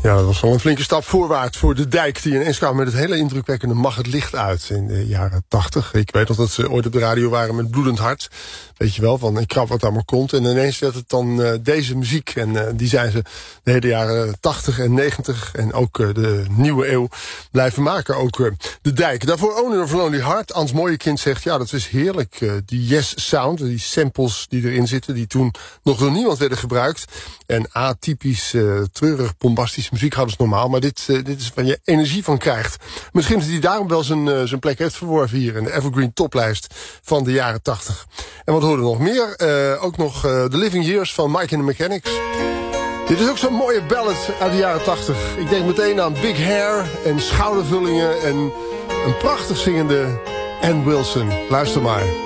Ja, dat was wel een flinke stap voorwaarts voor de Dijk, die ineens kwam met het hele indrukwekkende Mag het licht uit in de jaren 80. Ik weet nog dat ze ooit op de radio waren met Bloedend Hart. Weet je wel, van ik krap wat aan mijn kont. En ineens werd het dan deze muziek. En die zijn ze de hele jaren 80 en 90 en ook de nieuwe eeuw blijven maken. Ook de Dijk. Daarvoor Owner of Lonely Heart. Ans Mooiekind zegt, ja, dat is heerlijk. Die Yes Sound, die samples die erin zitten, die toen nog door niemand werden gebruikt. En atypisch, treurig, bombastisch muziek hadden ze normaal. Maar dit is waar je energie van krijgt. Misschien dat hij daarom wel zijn plek heeft verworven hier in de Evergreen toplijst van de jaren 80. En wat hoorden we nog meer? Ook nog The Living Years van Mike and the Mechanics. Dit is ook zo'n mooie ballad uit de jaren 80. Ik denk meteen aan Big Hair en schoudervullingen en een prachtig zingende Ann Wilson. Luister maar.